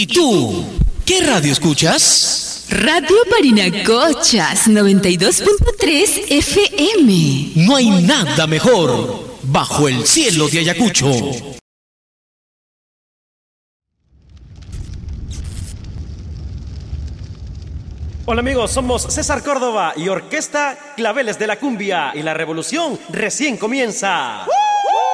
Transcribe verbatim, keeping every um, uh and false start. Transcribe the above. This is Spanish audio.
¿Y tú? ¿Qué radio escuchas? Radio Parinacochas noventa y dos punto tres F M. No hay nada mejor bajo el cielo de Ayacucho. Hola amigos, somos César Córdoba y Orquesta Claveles de la Cumbia y la revolución recién comienza. ¡Uh!